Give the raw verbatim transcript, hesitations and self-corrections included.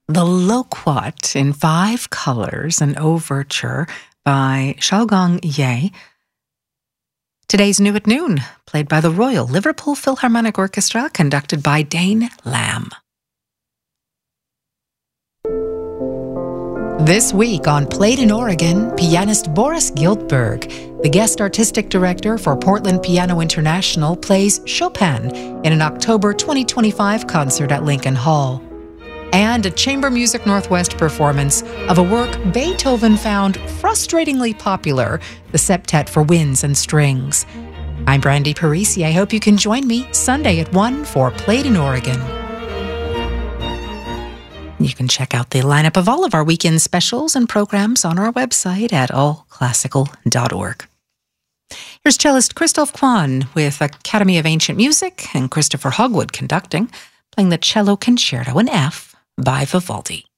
The Loquat in Five Colors, an overture by Xiaogong Ye. Today's New at Noon, played by the Royal Liverpool Philharmonic Orchestra, conducted by Dane Lamb. This week on Played in Oregon, pianist Boris Giltberg, the guest artistic director for Portland Piano International, plays Chopin in an October twenty twenty-five concert at Lincoln Hall. And a Chamber Music Northwest performance of a work Beethoven found frustratingly popular, the Septet for Winds and Strings. I'm Brandy Parisi. I hope you can join me Sunday at one for Played in Oregon. You can check out the lineup of all of our weekend specials and programs on our website at all classical dot org. Here's cellist Christoph Kwan with Academy of Ancient Music and Christopher Hogwood conducting, playing the Cello Concerto in F by Vivaldi.